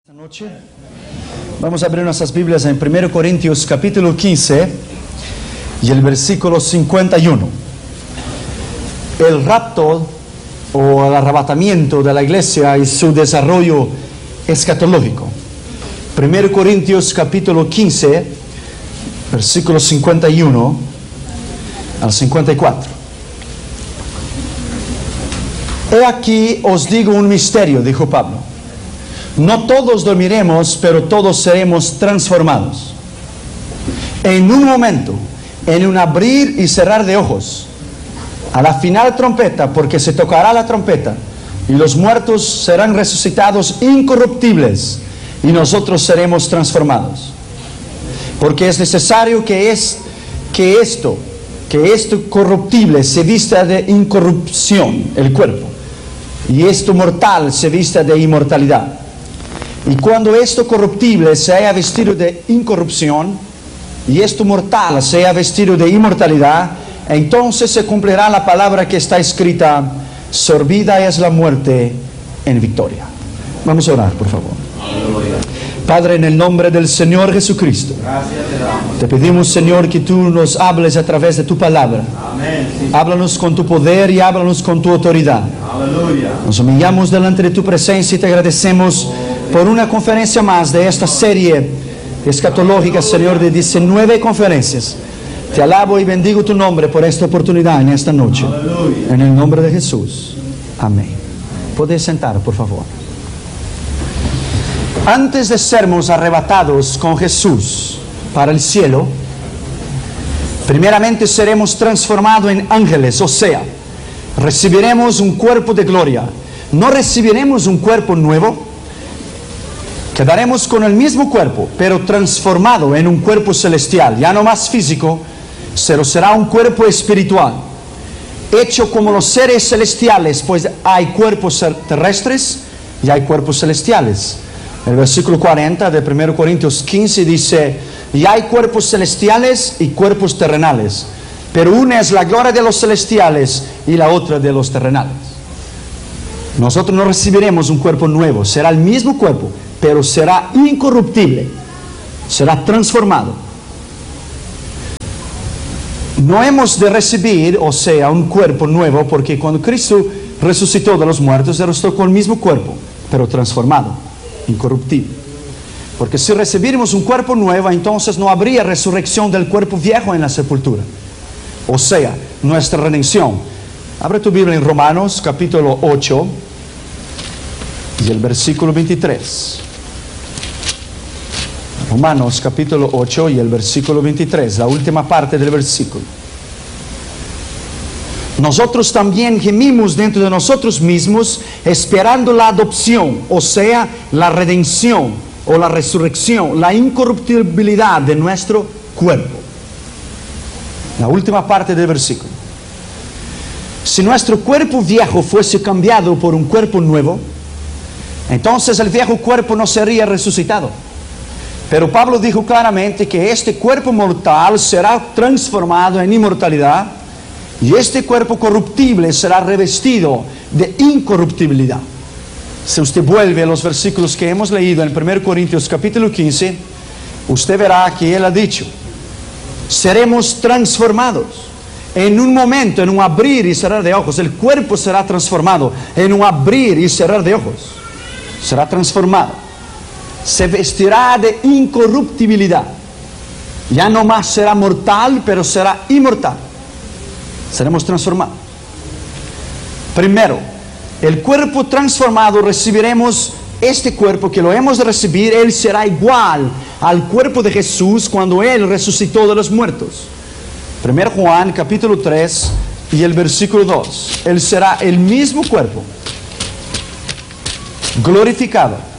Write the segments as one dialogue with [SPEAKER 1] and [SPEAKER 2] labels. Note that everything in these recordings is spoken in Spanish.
[SPEAKER 1] Esta noche vamos a abrir nuestras Biblias en 1 Corintios capítulo 15 y el versículo 51. El rapto o el arrebatamiento de la iglesia y su desarrollo escatológico. 1 Corintios capítulo 15, versículo 51 al 54. He aquí os digo un misterio, dijo Pablo. No todos dormiremos, pero todos seremos transformados. En un momento, en un abrir y cerrar de ojos, a la final trompeta, porque se tocará la trompeta, y los muertos serán resucitados incorruptibles, y nosotros seremos transformados. Porque es necesario que esto corruptible se vista de incorrupción, el cuerpo, y esto mortal se vista de inmortalidad. Y cuando esto corruptible se haya vestido de incorrupción y esto mortal se haya vestido de inmortalidad, entonces se cumplirá la palabra que está escrita: sorbida es la muerte en victoria. Vamos a orar, por favor. Padre, en el nombre del Señor Jesucristo, te pedimos, Señor, que tú nos hables a través de tu palabra. Háblanos con tu poder y háblanos con tu autoridad. Nos humillamos delante de tu presencia y te agradecemos por una conferencia más de esta serie escatológica, Señor, de 19 conferencias. Te alabo y bendigo tu nombre por esta oportunidad en esta noche. En el nombre de Jesús. Amén. Puedes sentar, por favor. Antes de sermos arrebatados con Jesús para el cielo, primeramente seremos transformados en ángeles, o sea, recibiremos un cuerpo de gloria. No recibiremos un cuerpo nuevo, quedaremos con el mismo cuerpo, pero transformado en un cuerpo celestial, ya no más físico, pero será un cuerpo espiritual, hecho como los seres celestiales, pues hay cuerpos terrestres y hay cuerpos celestiales. El versículo 40 de 1 Corintios 15 dice: y hay cuerpos celestiales y cuerpos terrenales, pero una es la gloria de los celestiales y la otra de los terrenales. Nosotros no recibiremos un cuerpo nuevo, será el mismo cuerpo, pero será incorruptible, será transformado. No hemos de recibir, o sea, un cuerpo nuevo, porque cuando Cristo resucitó de los muertos, resucitó con el mismo cuerpo, pero transformado, incorruptible. Porque si recibimos un cuerpo nuevo, entonces no habría resurrección del cuerpo viejo en la sepultura, o sea, nuestra redención. Abre tu Biblia en Romanos capítulo 8 y el versículo 23. Romanos capítulo 8 y el versículo 23, la última parte del versículo. Nosotros también gemimos dentro de nosotros mismos, esperando la adopción, o sea, la redención o la resurrección, la incorruptibilidad de nuestro cuerpo. La última parte del versículo. Si nuestro cuerpo viejo fuese cambiado por un cuerpo nuevo, entonces el viejo cuerpo no sería resucitado. Pero Pablo dijo claramente que este cuerpo mortal será transformado en inmortalidad y este cuerpo corruptible será revestido de incorruptibilidad. Si usted vuelve a los versículos que hemos leído en 1 Corintios capítulo 15, usted verá que él ha dicho: seremos transformados en un momento, en un abrir y cerrar de ojos. El cuerpo será transformado en un abrir y cerrar de ojos. Será transformado. Se vestirá de incorruptibilidad. Ya no más será mortal, pero será inmortal. Seremos transformados. Primero, el cuerpo transformado recibiremos. Este cuerpo que lo hemos de recibir, él será igual al cuerpo de Jesús cuando él resucitó de los muertos. 1 Juan capítulo 3 y el versículo 2. Él será el mismo cuerpo, glorificado.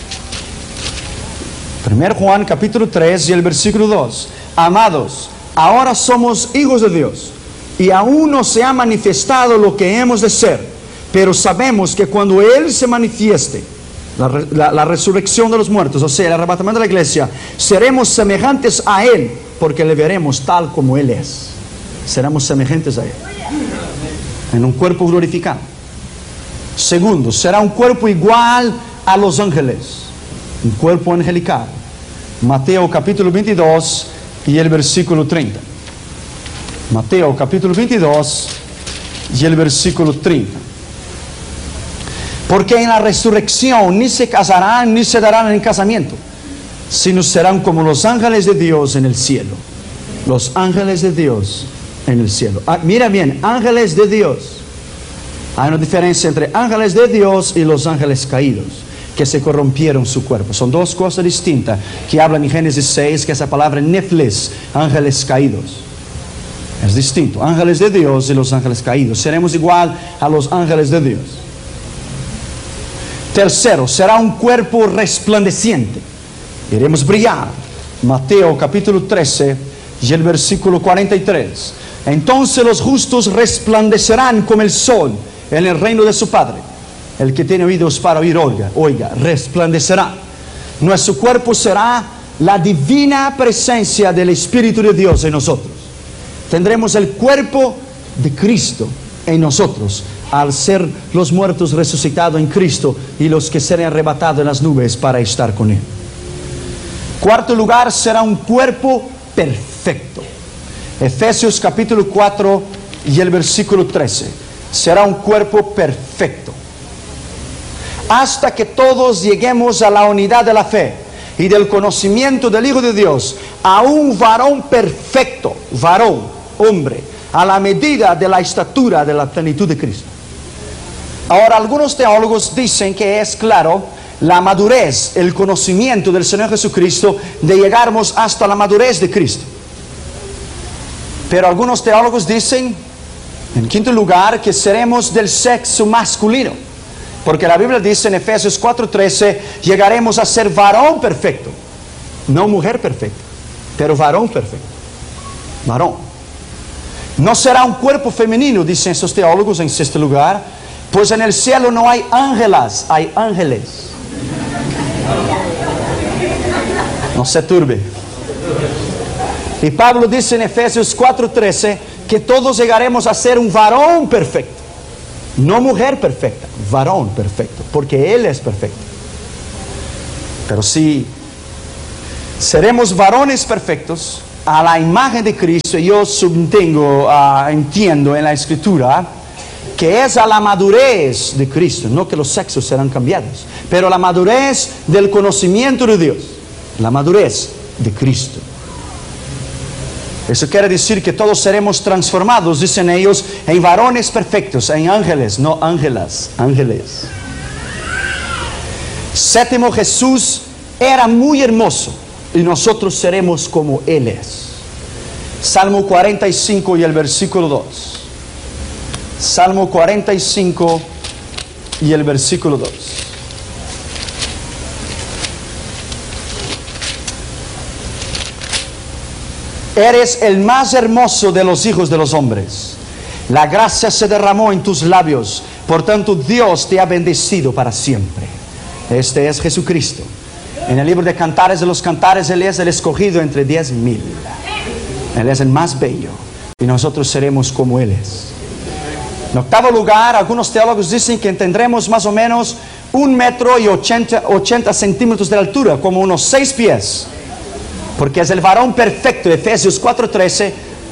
[SPEAKER 1] 1 Juan capítulo 3 y el versículo 2. Amados, ahora somos hijos de Dios, y aún no se ha manifestado lo que hemos de ser, pero sabemos que cuando Él se manifieste, la resurrección de los muertos, o sea, el arrebatamiento de la iglesia, seremos semejantes a Él, porque le veremos tal como Él es. Seremos semejantes a Él, en un cuerpo glorificado. Segundo, será un cuerpo igual a los ángeles. un cuerpo angelical. Mateo capítulo 22 y el versículo 30. Mateo capítulo 22 y el versículo 30. Porque en la resurrección ni se casarán ni se darán en casamiento, sino serán como los ángeles de Dios en el cielo. Los ángeles de Dios en el cielo. Mira bien, ángeles de Dios. Hay una diferencia entre ángeles de Dios y los ángeles caídos, que se corrompieron su cuerpo. Son dos cosas distintas que hablan en Génesis 6, que es la palabra nefles, ángeles caídos. Es distinto, ángeles de Dios y los ángeles caídos. Seremos igual a los ángeles de Dios. Tercero, será un cuerpo resplandeciente. Iremos brillar. Mateo capítulo 13 y el versículo 43. Entonces los justos resplandecerán como el sol en el reino de su Padre. El que tiene oídos para oír, oiga, resplandecerá. Nuestro cuerpo será la divina presencia del Espíritu de Dios en nosotros. Tendremos el cuerpo de Cristo en nosotros, al ser los muertos resucitados en Cristo y los que serán arrebatados en las nubes para estar con Él. Cuarto lugar, será un cuerpo perfecto. Efesios capítulo 4 y el versículo 13. Será un cuerpo perfecto. Hasta que todos lleguemos a la unidad de la fe y del conocimiento del Hijo de Dios, a un varón perfecto, varón, hombre, a la medida de la estatura de la plenitud de Cristo. Ahora, algunos teólogos dicen que es claro la madurez, el conocimiento del Señor Jesucristo, de llegarmos hasta la madurez de Cristo. Pero algunos teólogos dicen, en quinto lugar, que seremos del sexo masculino. Porque la Biblia dice en Efesios 4:13, llegaremos a ser varón perfecto. No mujer perfecta, pero varón perfecto. Varón. No será un cuerpo femenino, dicen esos teólogos en sexto lugar, pues en el cielo no hay ángelas, hay ángeles. No se turbe. Y Pablo dice en Efesios 4:13 que todos llegaremos a ser un varón perfecto. No mujer perfecta, varón perfecto, porque Él es perfecto. Pero si seremos varones perfectos a la imagen de Cristo, yo entiendo en la Escritura que es a la madurez de Cristo, no que los sexos serán cambiados, pero la madurez del conocimiento de Dios, la madurez de Cristo. Eso quiere decir que todos seremos transformados, dicen ellos, en varones perfectos, en ángeles, no ángelas, ángeles. Séptimo, Jesús era muy hermoso y nosotros seremos como Él es. Salmo 45 y el versículo 2. Salmo 45 y el versículo 2. Eres el más hermoso de los hijos de los hombres. La gracia se derramó en tus labios. Por tanto, Dios te ha bendecido para siempre. Este es Jesucristo. En el libro de Cantares de los Cantares, Él es el escogido entre 10,000. Él es el más bello. Y nosotros seremos como Él es. En octavo lugar, algunos teólogos dicen que tendremos más o menos 1,80 m de altura, como unos 6 pies. Porque es el varón perfecto, Efesios 4:13,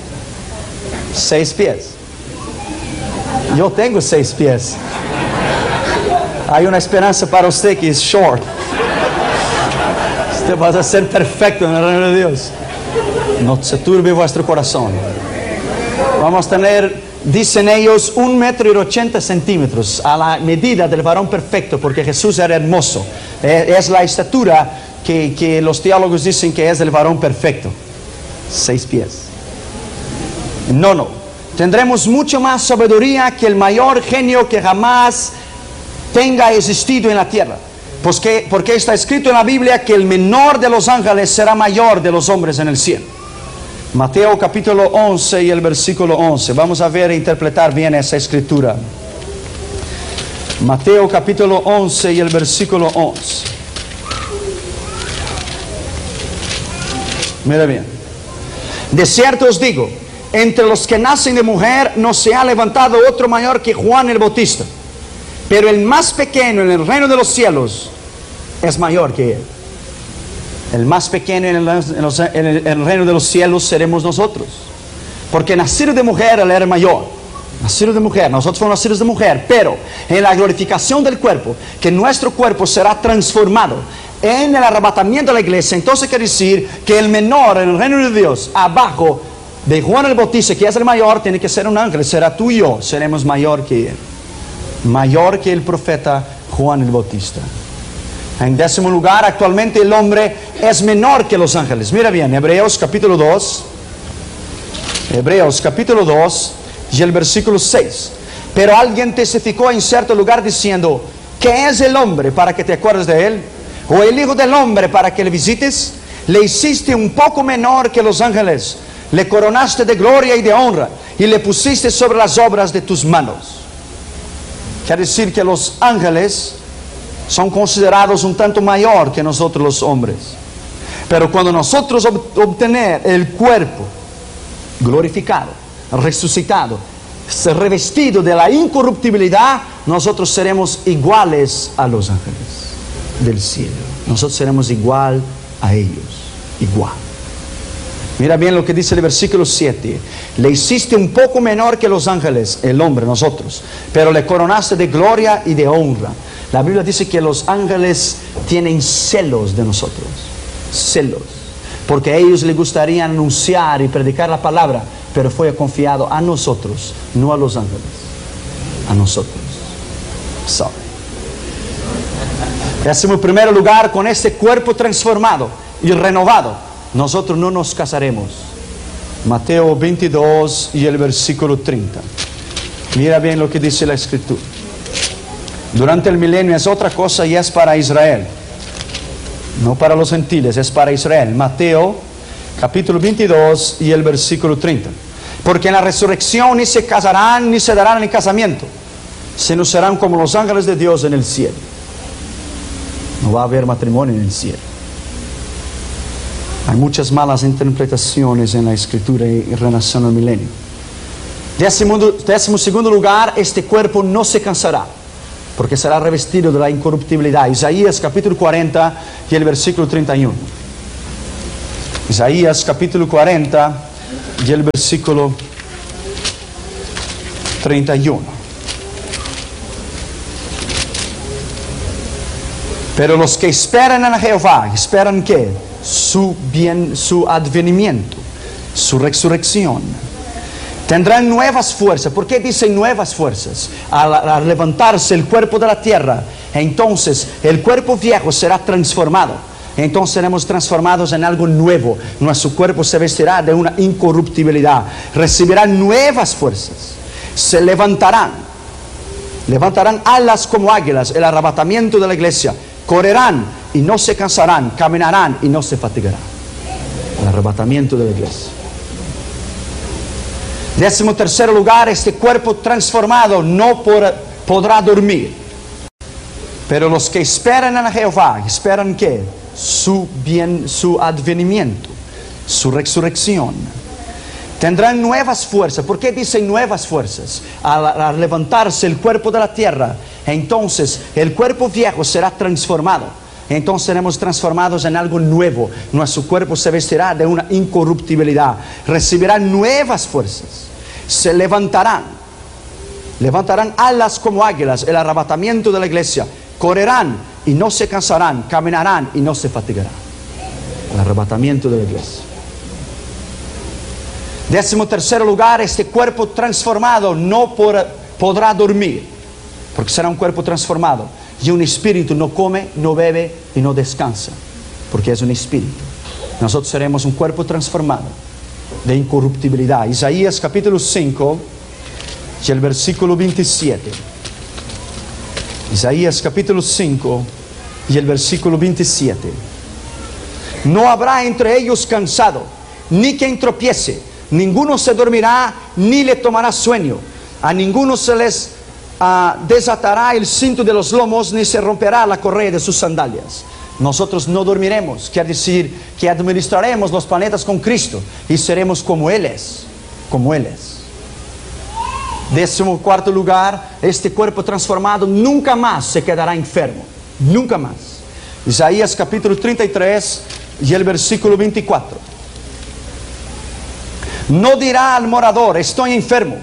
[SPEAKER 1] 6 pies. Yo tengo 6 pies. Hay una esperanza para usted que es short. Usted va a ser perfecto en el reino de Dios. No se turbe vuestro corazón. Vamos a tener, dicen ellos, 1,80 m a la medida del varón perfecto, porque Jesús era hermoso. Es la estatura que los teólogos dicen que es el varón perfecto. 6 pies. No. Tendremos mucho más sabiduría que el mayor genio que jamás tenga existido en la tierra. Porque está escrito en la Biblia que el menor de los ángeles será mayor de los hombres en el cielo. Mateo capítulo 11 y el versículo 11. Vamos a ver e interpretar bien esa escritura. Mateo capítulo 11 y el versículo 11. Mira bien. De cierto os digo, entre los que nacen de mujer no se ha levantado otro mayor que Juan el Bautista, pero el más pequeño en el reino de los cielos es mayor que él. El más pequeño en el reino de los cielos seremos nosotros. Porque nacido de mujer, él era mayor. Nacido de mujer, nosotros fuimos nacidos de mujer. Pero en la glorificación del cuerpo, que nuestro cuerpo será transformado en el arrebatamiento de la iglesia, entonces quiere decir que el menor en el reino de Dios, abajo de Juan el Bautista, que es el mayor, tiene que ser un ángel. Será tú y yo, seremos mayor que él. Mayor que el profeta Juan el Bautista. En 10º lugar, actualmente el hombre es menor que los ángeles. Mira bien, Hebreos capítulo 2. Hebreos capítulo 2 y el versículo 6. Pero alguien testificó en cierto lugar diciendo: ¿qué es el hombre para que te acuerdes de él? ¿O el hijo del hombre para que le visites? Le hiciste un poco menor que los ángeles. Le coronaste de gloria y de honra. Y le pusiste sobre las obras de tus manos. Quiere decir que los ángeles son considerados un tanto mayor que nosotros los hombres. Pero cuando nosotros obtener el cuerpo glorificado, resucitado, revestido de la incorruptibilidad, nosotros seremos iguales a los ángeles del cielo. Nosotros seremos igual a ellos. Igual. Mira bien lo que dice el versículo 7. Le hiciste un poco menor que los ángeles, el hombre, nosotros, pero le coronaste de gloria y de honra. La Biblia dice que los ángeles tienen celos de nosotros. Celos. Porque a ellos les gustaría anunciar y predicar la palabra, pero fue confiado a nosotros, no a los ángeles. A nosotros. Sorry. 11º lugar, con este cuerpo transformado y renovado, nosotros no nos casaremos. Mateo 22 y el versículo 30. Mira bien lo que dice la Escritura. Durante el milenio es otra cosa y es para Israel. No para los gentiles, es para Israel. Mateo capítulo 22 y el versículo 30. Porque en la resurrección ni se casarán ni se darán en casamiento, sino serán como los ángeles de Dios en el cielo. No va a haber matrimonio en el cielo. Hay muchas malas interpretaciones en la Escritura en relación al milenio. 12º lugar, este cuerpo no se cansará, porque será revestido de la incorruptibilidad. Isaías capítulo 40 y el versículo 31. Isaías capítulo 40 y el versículo 31. Pero los que esperan en Jehová, ¿esperan qué? Su advenimiento, su resurrección. Tendrán nuevas fuerzas. ¿Por qué dicen nuevas fuerzas? Al levantarse el cuerpo de la tierra, entonces el cuerpo viejo será transformado. Entonces seremos transformados en algo nuevo. Nuestro cuerpo se vestirá de una incorruptibilidad. Recibirán nuevas fuerzas. Se levantarán. Levantarán alas como águilas. El arrebatamiento de la iglesia. Correrán y no se cansarán. Caminarán y no se fatigarán. El arrebatamiento de la iglesia. 13º lugar, este cuerpo transformado no podrá dormir. Pero los que esperan en Jehová, ¿esperan qué? Su advenimiento, su resurrección. Tendrán nuevas fuerzas. ¿Por qué dicen nuevas fuerzas? Al levantarse el cuerpo de la tierra, entonces el cuerpo viejo será transformado. Entonces seremos transformados en algo nuevo. Nuestro cuerpo se vestirá de una incorruptibilidad. Recibirán nuevas fuerzas. Se levantarán. Levantarán alas como águilas. El arrebatamiento de la iglesia. Correrán y no se cansarán. Caminarán y no se fatigarán. El arrebatamiento de la iglesia. 13º lugar, este cuerpo transformado no podrá dormir. Porque será un cuerpo transformado. Y un espíritu no come, no bebe y no descansa, porque es un espíritu. Nosotros seremos un cuerpo transformado de incorruptibilidad. Isaías capítulo 5 y el versículo 27. Isaías capítulo 5 y el versículo 27. No habrá entre ellos cansado, ni quien tropiece. Ninguno se dormirá, ni le tomará sueño. A ninguno se les desatará el cinto de los lomos, ni se romperá la correa de sus sandalias. Nosotros no dormiremos, quiere decir que administraremos los planetas con Cristo y seremos como Él es, como Él es. 14º lugar, este cuerpo transformado nunca más se quedará enfermo, nunca más. Isaías capítulo 33 y el versículo 24. No dirá al morador, estoy enfermo.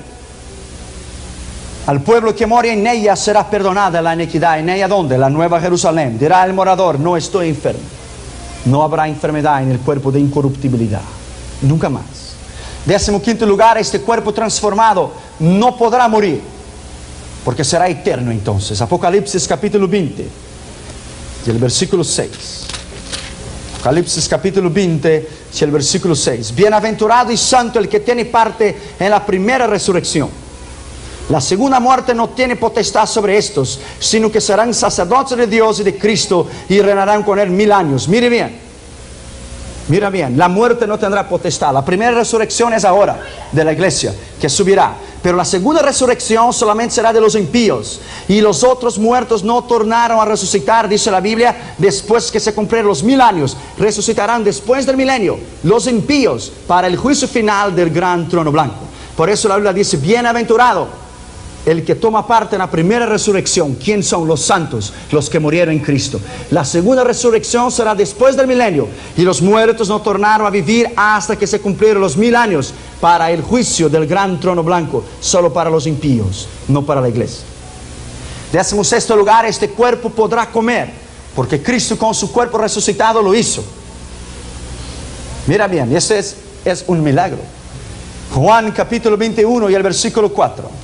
[SPEAKER 1] Al pueblo que mora en ella será perdonada la iniquidad. ¿En ella dónde? La Nueva Jerusalén. Dirá el morador, no estoy enfermo. No habrá enfermedad en el cuerpo de incorruptibilidad. Nunca más. 15º lugar, este cuerpo transformado no podrá morir, porque será eterno entonces. Apocalipsis capítulo 20 y el versículo 6. Apocalipsis capítulo 20 y el versículo 6. Bienaventurado y santo el que tiene parte en la primera resurrección. La segunda muerte no tiene potestad sobre estos, sino que serán sacerdotes de Dios y de Cristo y reinarán con él 1000 años. Mire bien. Mira bien, la muerte no tendrá potestad. La primera resurrección es ahora de la iglesia, que subirá. Pero la segunda resurrección solamente será de los impíos. Y los otros muertos no tornaron a resucitar, dice la Biblia, después que se cumplieron los 1000 años. Resucitarán después del milenio los impíos para el juicio final del gran trono blanco. Por eso la Biblia dice, bienaventurado el que toma parte en la primera resurrección. ¿Quién son? Los santos, los que murieron en Cristo. La segunda resurrección será después del milenio, y los muertos no tornaron a vivir hasta que se cumplieron los 1000 años para el juicio del gran trono blanco, solo para los impíos, no para la iglesia. 16º lugar, este cuerpo podrá comer, porque Cristo con su cuerpo resucitado lo hizo. Mira bien, ese es un milagro. Juan capítulo 21 y el versículo 4.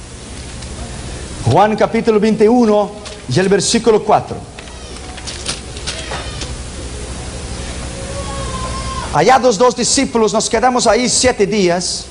[SPEAKER 1] Juan capítulo 21 y el versículo 4. Hallados 2 discípulos, nos quedamos ahí 7 días.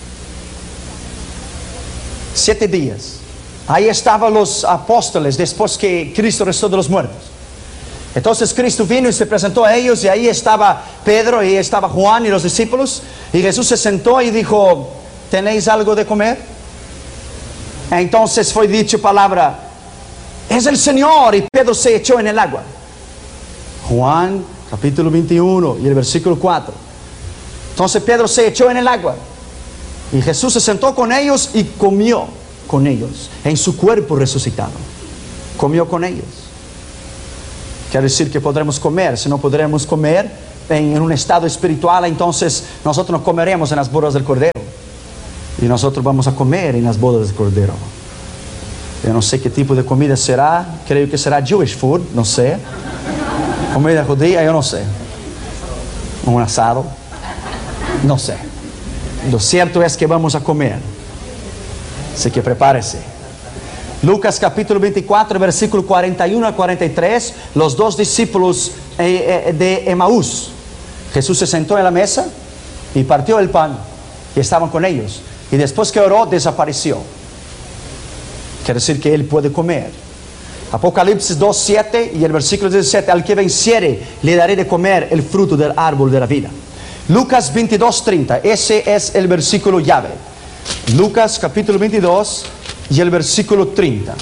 [SPEAKER 1] 7 días. Ahí estaban los apóstoles después que Cristo resucitó de los muertos. Entonces Cristo vino y se presentó a ellos, y ahí estaba Pedro y estaba Juan y los discípulos. Y Jesús se sentó y dijo, ¿tenéis algo de comer? Entonces fue dicho palabra, es el Señor, y Pedro se echó en el agua. Juan capítulo 21 y el versículo 4. Entonces Pedro se echó en el agua, y Jesús se sentó con ellos y comió con ellos, en su cuerpo resucitado. Comió con ellos. Quiere decir que podremos comer. Si no podremos comer en un estado espiritual, entonces nosotros no comeremos en las bodas del Cordero. Y nosotros vamos a comer en las bodas del Cordero. Yo no sé qué tipo de comida será. Creo que será Jewish food, no sé. Comida judía, yo no sé. Un asado, no sé. Lo cierto es que vamos a comer. Así que prepárese. Lucas capítulo 24, versículo 41 al 43. Los 2 discípulos de Emaús. Jesús se sentó en la mesa y partió el pan, y estaban con ellos. Y después que oró, desapareció. Quiere decir que él puede comer. Apocalipsis 2:7 y el versículo 17. Al que venciere, le daré de comer el fruto del árbol de la vida. Lucas 22:30. Ese es el versículo llave. Lucas capítulo 22 y el versículo 30.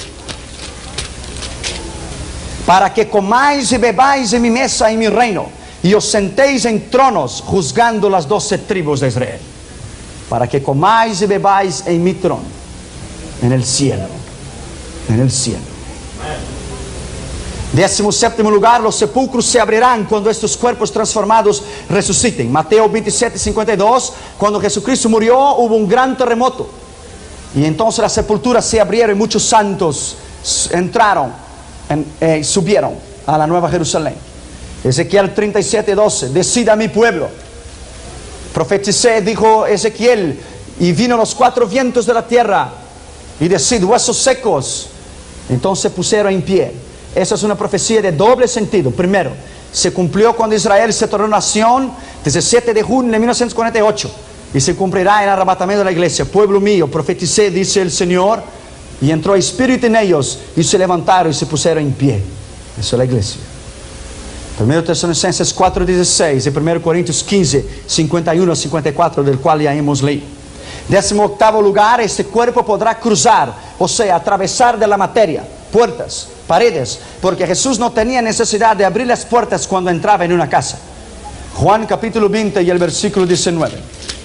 [SPEAKER 1] Para que comáis y bebáis en mi mesa en mi reino, y os sentéis en tronos juzgando las 12 tribus de Israel. Para que comáis y bebáis en mi trono, en el cielo. En el cielo. 17º lugar, los sepulcros se abrirán cuando estos cuerpos transformados resuciten. Mateo 27:52. Cuando Jesucristo murió, hubo un gran terremoto, y entonces las sepulturas se abrieron y muchos santos entraron, subieron a la Nueva Jerusalén. Ezequiel 37:12. Decida mi pueblo. Profeticé, dijo Ezequiel, y vino los 4 vientos de la tierra, y decid, huesos secos. Entonces se pusieron en pie. Esa es una profecía de doble sentido. Primero, se cumplió cuando Israel se tornó nación, 17 de junio de 1948, y se cumplirá en el arrebatamiento de la iglesia. Pueblo mío, profeticé, dice el Señor, y entró espíritu en ellos, y se levantaron y se pusieron en pie. Eso es la iglesia. 1 Tesalonicenses 4:16 y 1 Corintios 15:51 a 54, del cual ya hemos leído. 18º lugar, este cuerpo podrá cruzar, o sea, atravesar de la materia, puertas, paredes, porque Jesús no tenía necesidad de abrir las puertas cuando entraba en una casa. Juan capítulo 20 y el versículo 19.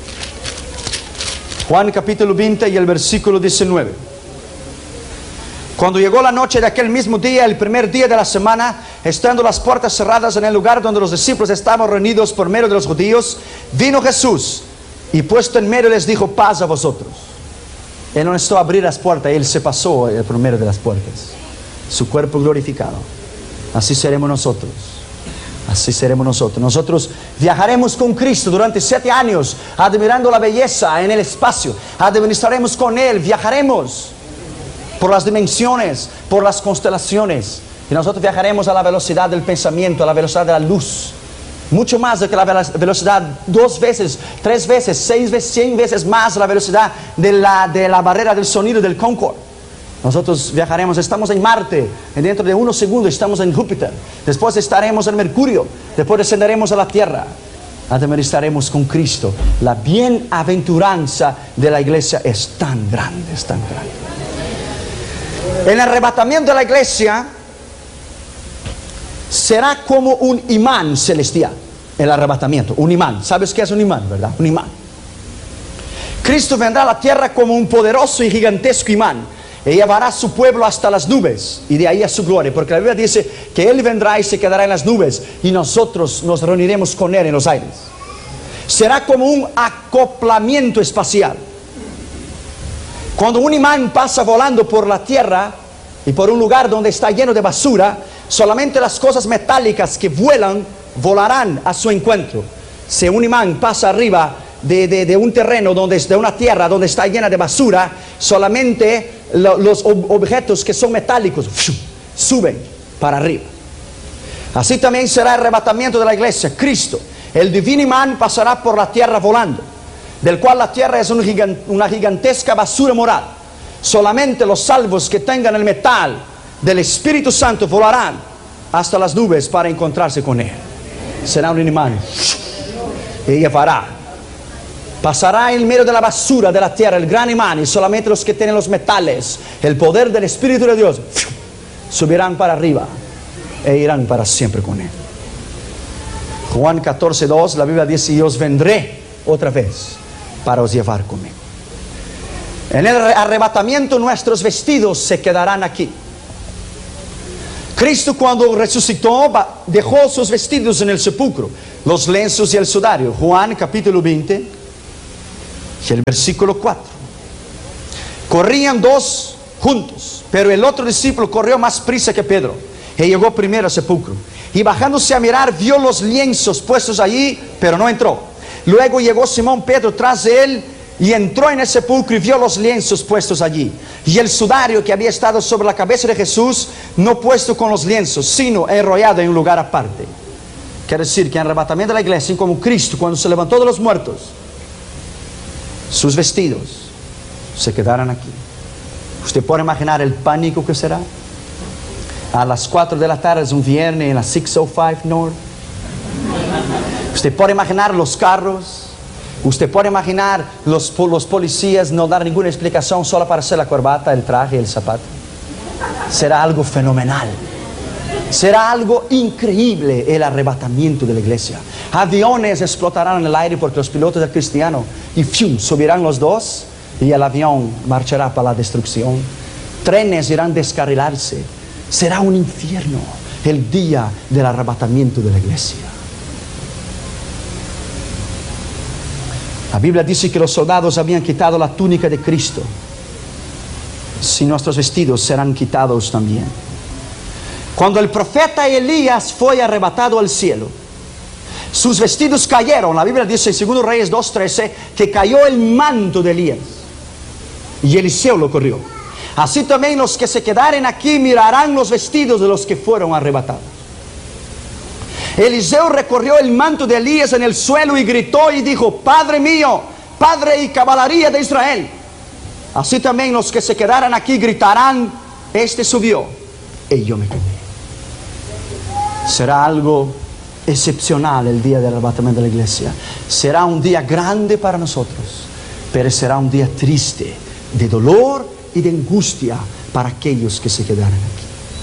[SPEAKER 1] Juan capítulo 20 y el versículo 19. Cuando llegó la noche de aquel mismo día, el primer día de la semana, estando las puertas cerradas en el lugar donde los discípulos estaban reunidos por medio de los judíos, vino Jesús y puesto en medio les dijo: paz a vosotros. Él no necesitó abrir las puertas, Él se pasó por medio de las puertas. Su cuerpo glorificado. Así seremos nosotros. Así seremos nosotros. Nosotros viajaremos con Cristo durante 7 años, admirando la belleza en el espacio. Administraremos con Él, viajaremos por las dimensiones, por las constelaciones. Y nosotros viajaremos a la velocidad del pensamiento, a la velocidad de la luz. Mucho más de que la velocidad, 2 veces, 3 veces, 6 veces, 100 veces más la velocidad de la barrera del sonido del Concorde. Nosotros viajaremos, estamos en Marte, y dentro de unos segundos estamos en Júpiter. Después estaremos en Mercurio, después descenderemos a la Tierra. Administraremos con Cristo. La bienaventuranza de la iglesia es tan grande, es tan grande. El arrebatamiento de la iglesia será como un imán celestial. El arrebatamiento, un imán. ¿Sabes qué es un imán, verdad? Un imán. Cristo vendrá a la tierra como un poderoso y gigantesco imán y llevará a su pueblo hasta las nubes y de ahí a su gloria, porque la Biblia dice que Él vendrá y se quedará en las nubes y nosotros nos reuniremos con Él en los aires. Será como un acoplamiento espacial. Cuando un imán pasa volando por la tierra y por un lugar donde está lleno de basura, solamente las cosas metálicas que vuelan volarán a su encuentro. Si un imán pasa arriba de un terreno, de una tierra donde está llena de basura, solamente los objetos que son metálicos suben para arriba. Así también será el arrebatamiento de la iglesia. Cristo, el divino imán, pasará por la tierra volando, del cual la tierra es una gigantesca basura moral. Solamente los salvos que tengan el metal del Espíritu Santo volarán hasta las nubes para encontrarse con Él. Será un imán y llevará. Pasará en medio de la basura de la tierra el gran imán, y solamente los que tienen los metales, el poder del Espíritu de Dios, subirán para arriba e irán para siempre con Él. Juan 14:2, la Biblia dice: y os vendré otra vez para os llevar conmigo. En el arrebatamiento nuestros vestidos se quedarán aquí. Cristo, cuando resucitó, dejó sus vestidos en el sepulcro, los lienzos y el sudario. Juan capítulo 20 y el versículo 4. Corrían 2 juntos, pero el otro discípulo corrió más prisa que Pedro y llegó primero al sepulcro, y bajándose a mirar vio los lienzos puestos allí, pero no entró. Luego llegó Simón Pedro tras de él y entró en el sepulcro y vio los lienzos puestos allí, y el sudario que había estado sobre la cabeza de Jesús, no puesto con los lienzos, sino enrollado en un lugar aparte. Quiere decir que en el arrebatamiento de la iglesia, como Cristo, cuando se levantó de los muertos, sus vestidos se quedarán aquí. Usted puede imaginar el pánico que será a las 4 de la tarde, es un viernes, en la 605 North. Usted puede imaginar los carros. Usted puede imaginar los policías no dar ninguna explicación, solo para hacer la corbata, el traje, el zapato. Será algo fenomenal. Será algo increíble el arrebatamiento de la iglesia. Aviones explotarán en el aire porque los pilotos del cristiano y subirán los dos y el avión marchará para la destrucción. Trenes irán a descarrilarse. Será un infierno el día del arrebatamiento de la iglesia. La Biblia dice que los soldados habían quitado la túnica de Cristo. Si nuestros vestidos serán quitados también. Cuando el profeta Elías fue arrebatado al cielo, sus vestidos cayeron. La Biblia dice en 2 Reyes 2:13 que cayó el manto de Elías y Eliseo lo corrió. Así también los que se quedaren aquí mirarán los vestidos de los que fueron arrebatados. Eliseo recorrió el manto de Elías en el suelo y gritó y dijo: Padre mío, Padre y caballería de Israel. Así también los que se quedaran aquí gritarán: este subió y yo me quedé. Será algo excepcional el día del arrebatamiento de la iglesia. Será un día grande para nosotros, pero será un día triste, de dolor y de angustia para aquellos que se quedaran aquí.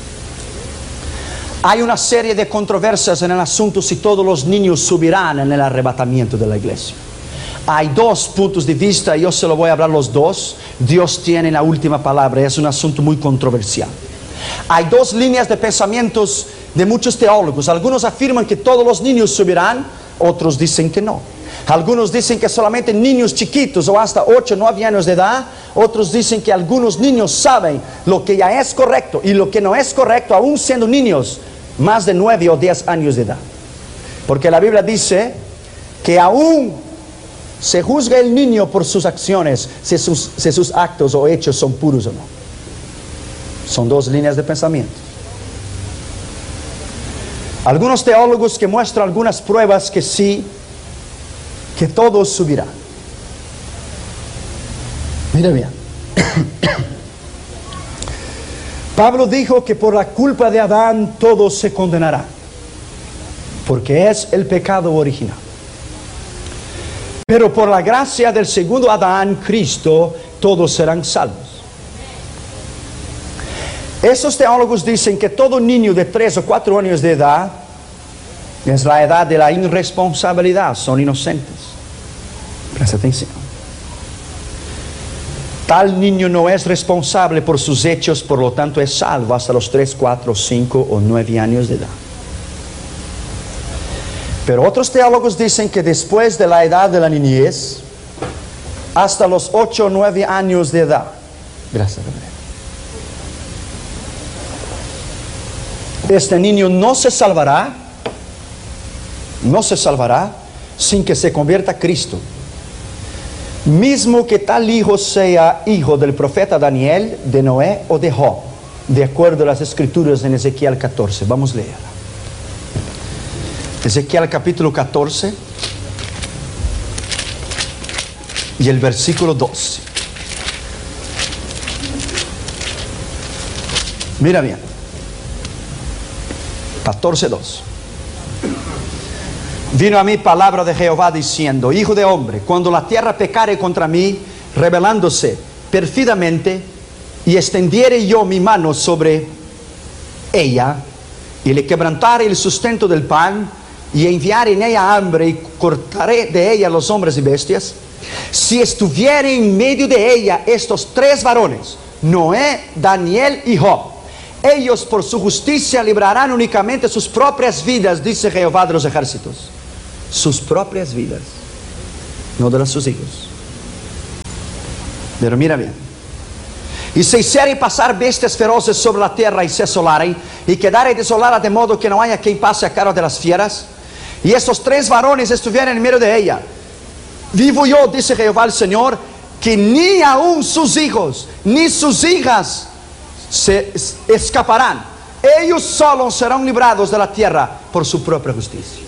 [SPEAKER 1] Hay una serie de controversias en el asunto si todos los niños subirán en el arrebatamiento de la iglesia. Hay 2 puntos de vista, y yo se lo voy a hablar los 2. Dios tiene la última palabra, es un asunto muy controversial. Hay 2 líneas de pensamientos de muchos teólogos. Algunos afirman que todos los niños subirán, otros dicen que no. Algunos dicen que solamente niños chiquitos o hasta 8 o 9 años de edad. Otros dicen que algunos niños saben lo que ya es correcto y lo que no es correcto, aún siendo niños más de 9 o 10 años de edad. Porque la Biblia dice que aún se juzga el niño por sus acciones, si sus actos o hechos son puros o no. Son dos líneas de pensamiento. Algunos teólogos que muestran algunas pruebas que sí, que todos subirán. Mira bien. Pablo dijo que por la culpa de Adán todos se condenarán, porque es el pecado original. Pero por la gracia del segundo Adán, Cristo, todos serán salvos. Esos teólogos dicen que todo niño de 3 o 4 años de edad es la edad de la irresponsabilidad, son inocentes. Presta atención. Tal niño no es responsable por sus hechos, por lo tanto es salvo hasta los 3, 4, 5 o 9 años de edad. Pero otros teólogos dicen que después de la edad de la niñez, hasta los 8 o 9 años de edad, gracias, este niño no se salvará sin que se convierta a Cristo. Mismo que tal hijo sea hijo del profeta Daniel, de Noé o de Job, de acuerdo a las escrituras en Ezequiel 14. Vamos a leer. Ezequiel capítulo 14 y el versículo 12. Mira bien. 14:2. Vino a mí palabra de Jehová diciendo: Hijo de hombre, cuando la tierra pecare contra mí, rebelándose pérfidamente, y extendiere yo mi mano sobre ella, y le quebrantare el sustento del pan, y enviare en ella hambre, y cortaré de ella los hombres y bestias, si estuviere en medio de ella estos 3 varones, Noé, Daniel y Job, ellos por su justicia librarán únicamente sus propias vidas, dice Jehová de los ejércitos. Sus propias vidas, no de las sus hijos. Pero mira bien. Y se hiciere pasar bestias feroces sobre la tierra y se asolaren, y quedare desolada de modo que no haya quien pase a cargo de las fieras, y estos 3 varones estuvieran en medio de ella, vivo yo, dice Jehová el Señor, que ni aún sus hijos ni sus hijas se escaparán. Ellos solos serán librados de la tierra por su propia justicia.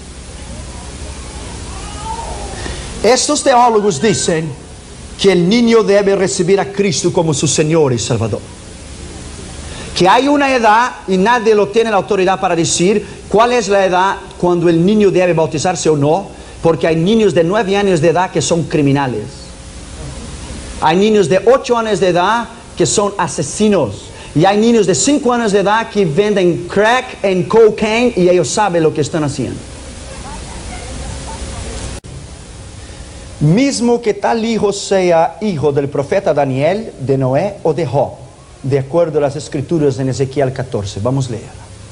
[SPEAKER 1] Estos teólogos dicen que el niño debe recibir a Cristo como su Señor y Salvador. Que hay una edad, y nadie lo tiene la autoridad para decir cuál es la edad cuando el niño debe bautizarse o no, porque hay niños de 9 años de edad que son criminales. Hay niños de 8 años de edad que son asesinos. Y hay niños de 5 años de edad que venden crack en cocaine y ellos saben lo que están haciendo. Mismo que tal hijo sea hijo del profeta Daniel, de Noé o de Job, de acuerdo a las escrituras en Ezequiel 14. Vamos a leer.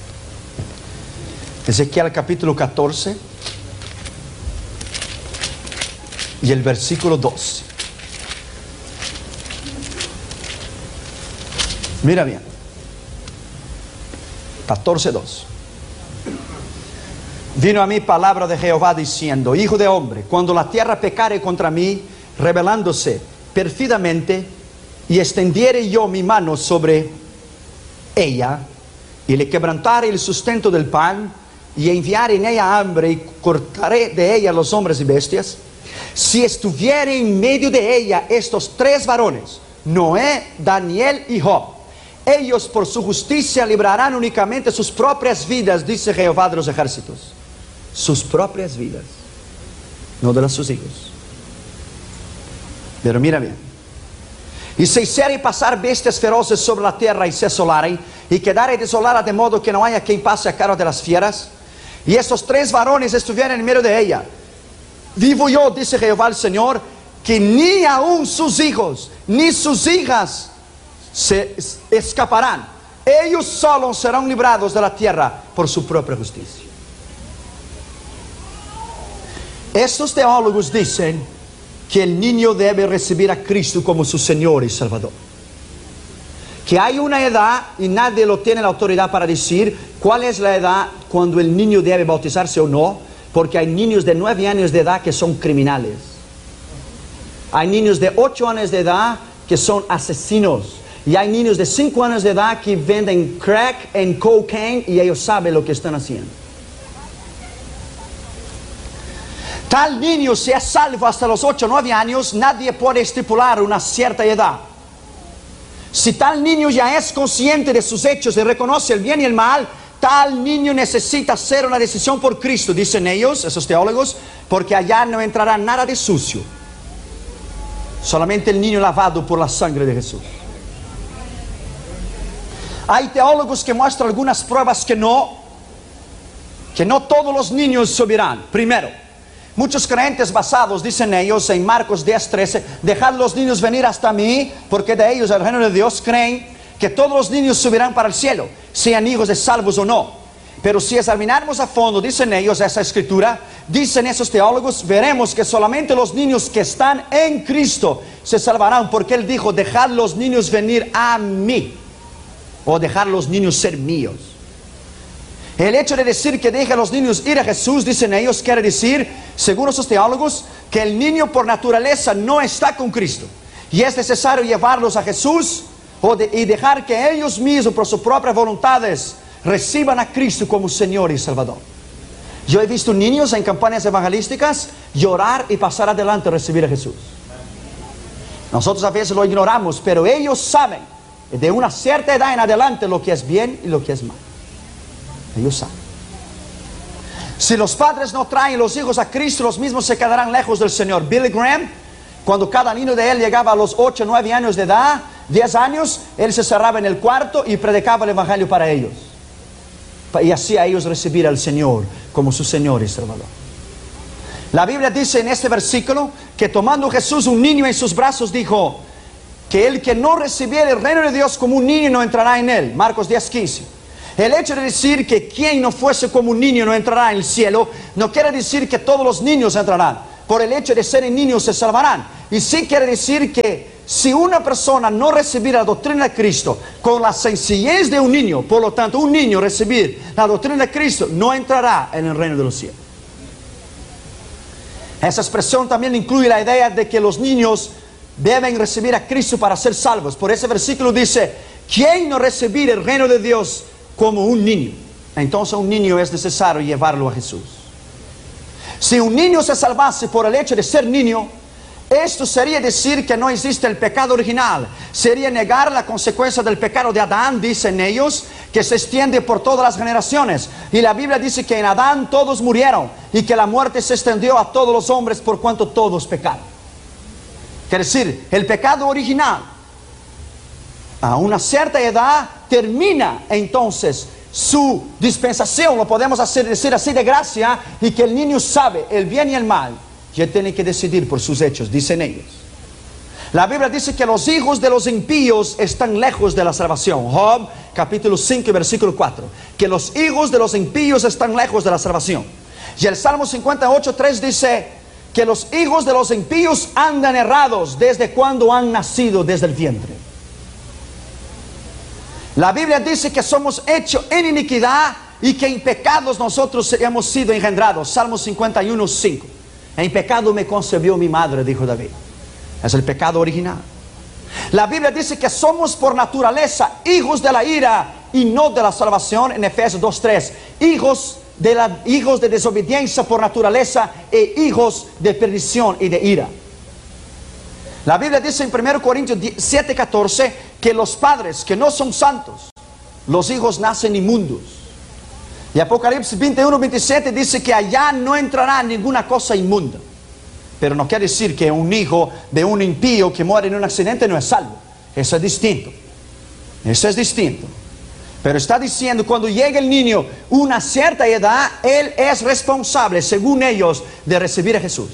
[SPEAKER 1] Ezequiel capítulo 14 y el versículo 12. Mira bien. 14:2. Vino a mí palabra de Jehová diciendo: Hijo de hombre, cuando la tierra pecare contra mí, rebelándose pérfidamente, y extendiere yo mi mano sobre ella, y le quebrantare el sustento del pan, y enviare en ella hambre, y cortaré de ella los hombres y bestias, si estuviere en medio de ella estos 3 varones, Noé, Daniel y Job, ellos por su justicia librarán únicamente sus propias vidas, dice Jehová de los ejércitos. Sus propias vidas, no de las sus hijos. Pero mira bien. Y se hiciere pasar bestias feroces sobre la tierra y se asolaren, y quedare desolada de modo que no haya quien pase a cargo de las fieras, y estos 3 varones estuvieran en medio de ella, vivo yo, dice Jehová el Señor, que ni aún sus hijos ni sus hijas se escaparán. ellos solos serán librados de la tierra por su propia justicia. Estos teólogos dicen que el niño debe recibir a Cristo como su Señor y Salvador. Que hay una edad y nadie lo tiene la autoridad para decir cuál es la edad cuando el niño debe bautizarse o no, porque hay niños de 9 años de edad que son criminales. Hay niños de 8 años de edad que son asesinos. Y hay niños de 5 años de edad que venden crack en cocaine y ellos saben lo que están haciendo. Tal niño sea salvo hasta los 8 o 9 años, nadie puede estipular una cierta edad. Si tal niño ya es consciente de sus hechos y reconoce el bien y el mal, tal niño necesita hacer una decisión por Cristo, dicen ellos, esos teólogos, porque allá no entrará nada de sucio. Solamente el niño lavado por la sangre de Jesús. Hay teólogos que muestran algunas pruebas que no todos los niños subirán. Primero, muchos creyentes basados, dicen ellos, en Marcos 10:13, dejad los niños venir hasta mí, porque de ellos el reino de Dios, creen que todos los niños subirán para el cielo, sean hijos de salvos o no. Pero si examinamos a fondo, dicen ellos, esa escritura, dicen esos teólogos, veremos que solamente los niños que están en Cristo se salvarán, porque Él dijo, dejad los niños venir a mí, o dejar los niños ser míos. El hecho de decir que deja a los niños ir a Jesús, dicen ellos, quiere decir, según esos teólogos, que el niño por naturaleza no está con Cristo. Y es necesario llevarlos a Jesús y dejar que ellos mismos, por sus propias voluntades, reciban a Cristo como Señor y Salvador. Yo he visto niños en campañas evangelísticas llorar y pasar adelante a recibir a Jesús. Nosotros a veces lo ignoramos, pero ellos saben de una cierta edad en adelante lo que es bien y lo que es mal. Ellos saben. Si los padres no traen los hijos a Cristo, los mismos se quedarán lejos del Señor. Billy Graham, cuando cada niño de él llegaba a los 8 o 9 años de edad, 10 años, él se cerraba en el cuarto y predicaba el Evangelio para ellos. Y hacía a ellos recibir al Señor como su Señor y Salvador. La Biblia dice en este versículo que tomando Jesús un niño en sus brazos, dijo que el que no recibiera el reino de Dios como un niño no entrará en él. Marcos 10:15. El hecho de decir que quien no fuese como un niño no entrará en el cielo, no quiere decir que todos los niños entrarán. Por el hecho de ser niños se salvarán. Y sí quiere decir que si una persona no recibiera la doctrina de Cristo con la sencillez de un niño, por lo tanto un niño recibir la doctrina de Cristo, no entrará en el reino de los cielos. Esa expresión también incluye la idea de que los niños deben recibir a Cristo para ser salvos. Por ese versículo dice, ¿quién no recibir el reino de Dios como un niño? Entonces un niño es necesario llevarlo a Jesús. Si un niño se salvase por el hecho de ser niño, esto sería decir que no existe el pecado original. Sería negar la consecuencia del pecado de Adán, dicen ellos, que se extiende por todas las generaciones. Y la Biblia dice que en Adán todos murieron y que la muerte se extendió a todos los hombres por cuanto todos pecaron. Quiere decir, el pecado original a una cierta edad termina entonces su dispensación, lo podemos decir así, de gracia, y que el niño sabe el bien y el mal. Ya tiene que decidir por sus hechos, dicen ellos. La Biblia dice que los hijos de los impíos están lejos de la salvación. Job, capítulo 5, versículo 4. Que los hijos de los impíos están lejos de la salvación. Y el Salmo 58:3 dice que los hijos de los impíos andan errados desde cuando han nacido, desde el vientre. La Biblia dice que somos hechos en iniquidad y que en pecados nosotros hemos sido engendrados. Salmo 51:5. En pecado me concebió mi madre, dijo David. Es el pecado original. La Biblia dice que somos por naturaleza hijos de la ira y no de la salvación. En Efesios 2:3. Hijos de desobediencia por naturaleza e hijos de perdición y de ira. La Biblia dice en 1 Corintios 7:14 que los padres que no son santos, los hijos nacen inmundos. Y Apocalipsis 21:27 dice que allá no entrará ninguna cosa inmunda. Pero no quiere decir que un hijo de un impío que muere en un accidente no es salvo. Eso es distinto. Eso es distinto. Pero está diciendo, cuando llegue el niño una cierta edad, él es responsable, según ellos, de recibir a Jesús.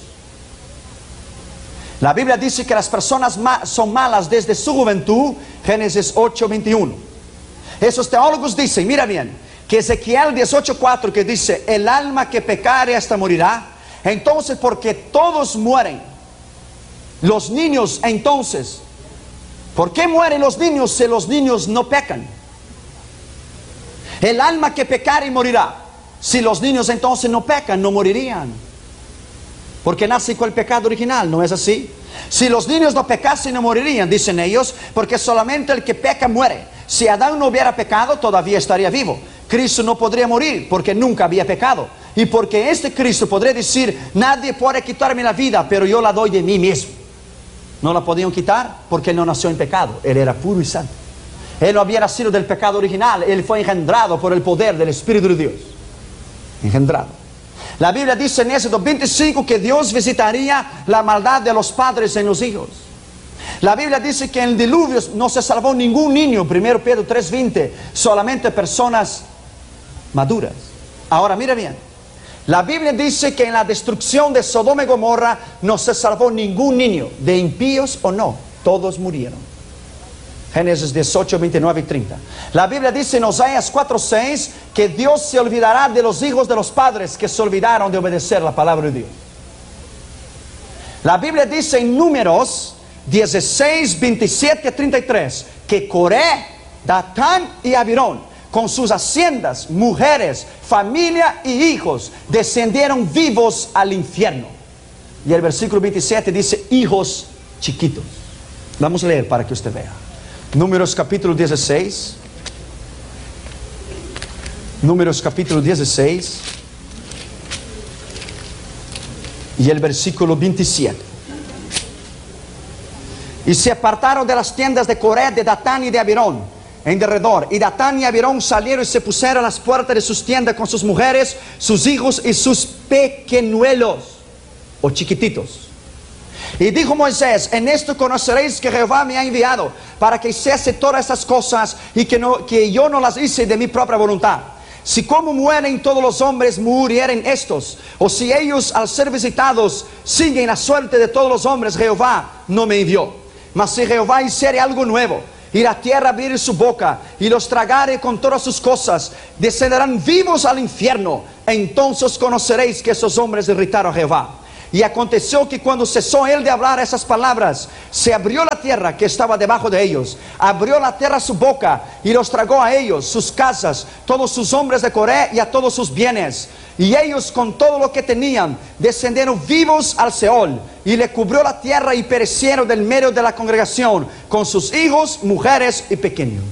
[SPEAKER 1] La Biblia dice que las personas son malas desde su juventud, Génesis 8:21. Esos teólogos dicen, mira bien, que Ezequiel 18:4 que dice, el alma que pecare hasta morirá. Entonces, porque todos mueren, los niños entonces, ¿por qué mueren los niños si los niños no pecan? El alma que pecare morirá. Si los niños entonces no pecan, no morirían. Porque nace con el pecado original, ¿no es así? Si los niños no pecasen, no morirían, dicen ellos, porque solamente el que peca muere. Si Adán no hubiera pecado, todavía estaría vivo. Cristo no podría morir, porque nunca había pecado. Y porque este Cristo podría decir, nadie puede quitarme la vida, pero yo la doy de mí mismo. No la podían quitar, porque no nació en pecado. Él era puro y santo. Él no había nacido del pecado original, él fue engendrado por el poder del Espíritu de Dios. Engendrado. La Biblia dice en Éxodo 25 que Dios visitaría la maldad de los padres en los hijos. La Biblia dice que en el diluvio no se salvó ningún niño, 1 Pedro 3:20, solamente personas maduras. Ahora mira bien, la Biblia dice que en la destrucción de Sodoma y Gomorra no se salvó ningún niño, de impíos o no, todos murieron. Génesis 18, 29 y 30. La Biblia dice en Oseas 4:6 que Dios se olvidará de los hijos de los padres que se olvidaron de obedecer la palabra de Dios. La Biblia dice en Números 16, 27 a 33 que Coré, Datán y Abirón, con sus haciendas, mujeres, familia y hijos, descendieron vivos al infierno. Y el versículo 27 dice hijos chiquitos. Vamos a leer para que usted vea. Números capítulo 16. Números capítulo 16. Y el versículo 27. Y se apartaron de las tiendas de Coré, de Datán y de Abirón, en derredor. Y Datán y Abirón salieron y se pusieron a las puertas de sus tiendas con sus mujeres, sus hijos y sus pequeñuelos, o chiquititos. Y dijo Moisés, en esto conoceréis que Jehová me ha enviado para que hiciese todas estas cosas y que yo no las hice de mi propia voluntad. Si como mueren todos los hombres, murieren estos. O si ellos al ser visitados siguen la suerte de todos los hombres, Jehová no me envió. Mas si Jehová hiciere algo nuevo, y la tierra abriere su boca, y los tragare con todas sus cosas, descenderán vivos al infierno. Entonces conoceréis que esos hombres irritaron a Jehová. Y aconteció que cuando cesó él de hablar esas palabras, se abrió la tierra que estaba debajo de ellos. Abrió la tierra su boca y los tragó a ellos, sus casas, todos sus hombres de Coré y a todos sus bienes. Y ellos con todo lo que tenían descendieron vivos al Seol. Y le cubrió la tierra y perecieron del medio de la congregación, con sus hijos, mujeres y pequeños.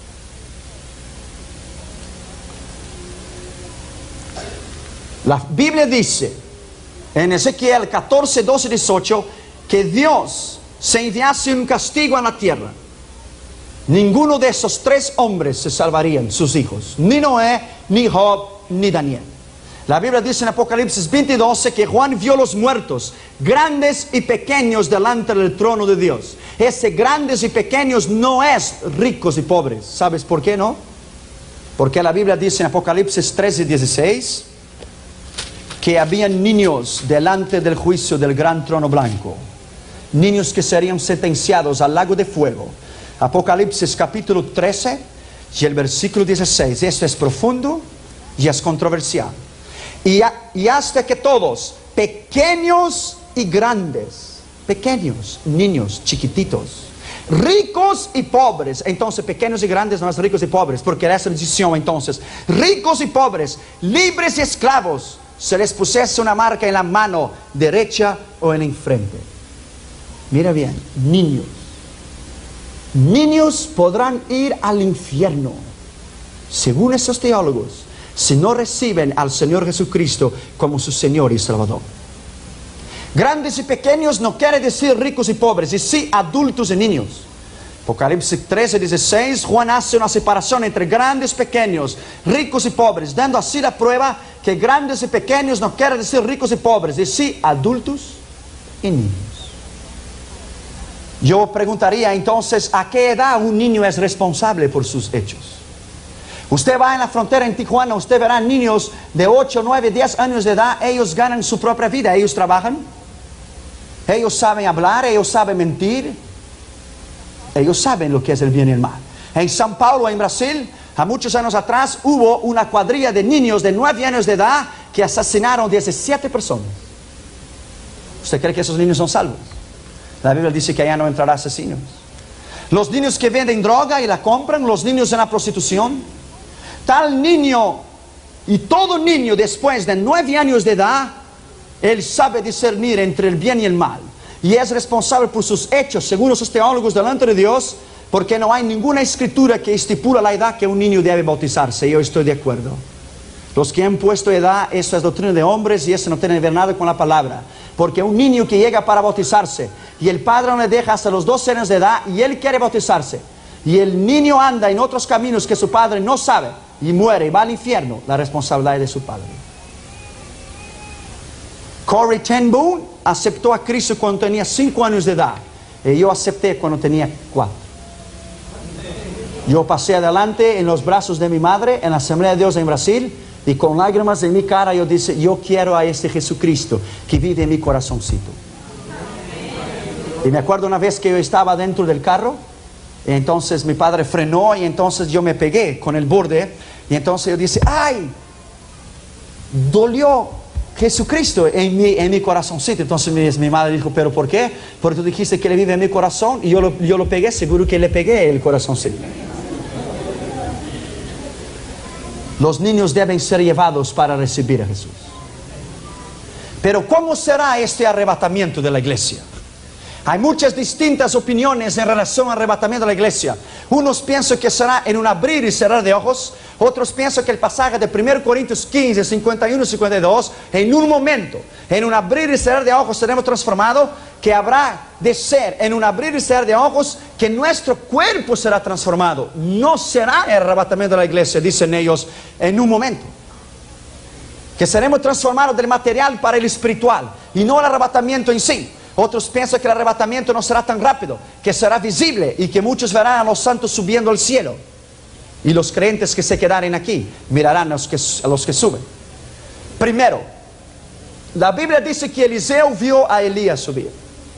[SPEAKER 1] La Biblia dice en Ezequiel 14, 12 y 18 que Dios se enviase un castigo a la tierra. Ninguno de esos tres hombres se salvarían, sus hijos, ni Noé, ni Job, ni Daniel. La Biblia dice en Apocalipsis 20:12 que Juan vio los muertos, grandes y pequeños, delante del trono de Dios. Ese grandes y pequeños no es ricos y pobres. ¿Sabes por qué no? Porque la Biblia dice en Apocalipsis 13:16 que habían niños delante del juicio del gran trono blanco, niños que serían sentenciados al lago de fuego. Apocalipsis capítulo 13 y el versículo 16. Esto es profundo y es controversial. Y hasta que todos, pequeños y grandes, pequeños, niños, chiquititos, ricos y pobres. Entonces pequeños y grandes no es ricos y pobres, porque era esa decisión. Entonces ricos y pobres, libres y esclavos, se les pusiese una marca en la mano derecha o en la frente. Mira bien, niños. Niños podrán ir al infierno, según esos teólogos, si no reciben al Señor Jesucristo como su Señor y Salvador. Grandes y pequeños no quiere decir ricos y pobres, y sí adultos y niños. Apocalipsis 13:16, Juan hace una separación entre grandes y pequeños, ricos y pobres, dando así la prueba que grandes y pequeños no quiere decir ricos y pobres, y sí adultos y niños. Yo preguntaría entonces, ¿a qué edad un niño es responsable por sus hechos? Usted va en la frontera en Tijuana, usted verá niños de 8, 9, 10 años de edad. Ellos ganan su propia vida, ellos trabajan, ellos saben hablar, ellos saben mentir, ellos saben lo que es el bien y el mal. En São Paulo, en Brasil, A muchos años atrás hubo una cuadrilla de niños de 9 años de edad que asesinaron 17 personas. ¿Usted cree que esos niños son salvos? La Biblia dice que allá no entrará asesinos. Los niños que venden droga y la compran, los niños en la prostitución. Tal niño y todo niño después de 9 años de edad, él sabe discernir entre el bien y el mal. Y es responsable por sus hechos, según los teólogos, delante de Dios, porque no hay ninguna escritura que estipula la edad que un niño debe bautizarse. Yo estoy de acuerdo. Los que han puesto edad, eso es doctrina de hombres y eso no tiene que ver nada con la palabra. Porque un niño que llega para bautizarse y el padre no le deja hasta los 12 años de edad y él quiere bautizarse, y el niño anda en otros caminos que su padre no sabe y muere y va al infierno, la responsabilidad es de su padre. Corrie ten Boom aceptó a Cristo cuando tenía 5 años de edad y yo acepté cuando tenía 4. Yo pasé adelante en los brazos de mi madre en la Asamblea de Dios en Brasil y con lágrimas en mi cara yo dije, yo quiero a este Jesucristo que vive en mi corazoncito. Y me acuerdo una vez que yo estaba dentro del carro, y entonces mi padre frenó y entonces yo me pegué con el borde y entonces yo dije, ¡ay! Dolió Jesucristo en mi corazoncito. Entonces mi madre dijo, ¿pero por qué? Porque tú dijiste que Él vive en mi corazón y yo lo pegué, seguro que le pegué el corazoncito. Los niños deben ser llevados para recibir a Jesús. Pero ¿cómo será este arrebatamiento de la iglesia? Hay muchas distintas opiniones en relación al arrebatamiento de la iglesia. Unos piensan que será en un abrir y cerrar de ojos. Otros piensan que el pasaje de 1 Corintios 15, 51 y 52, en un momento, en un abrir y cerrar de ojos seremos transformados, que habrá de ser en un abrir y cerrar de ojos que nuestro cuerpo será transformado. No será el arrebatamiento de la iglesia, dicen ellos, en un momento. Que seremos transformados del material para el espiritual y no el arrebatamiento en sí. Otros piensan que el arrebatamiento no será tan rápido, que será visible y que muchos verán a los santos subiendo al cielo. Y los creyentes que se quedaren aquí mirarán a los que suben. Primero, la Biblia dice que Eliseo vio a Elías subir.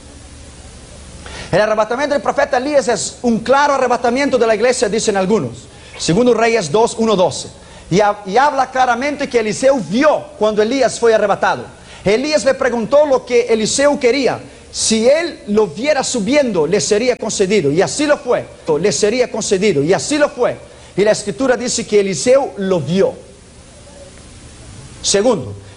[SPEAKER 1] El arrebatamiento del profeta Elías es un claro arrebatamiento de la iglesia, dicen algunos. Segundo Reyes 2, 1, 12. Y habla claramente que Eliseo vio cuando Elías fue arrebatado. Elías le preguntó lo que Eliseo quería. Si él lo viera subiendo, le sería concedido. Y así lo fue. Le sería concedido. Y así lo fue. Y la escritura dice que Eliseo lo vio. Segundo,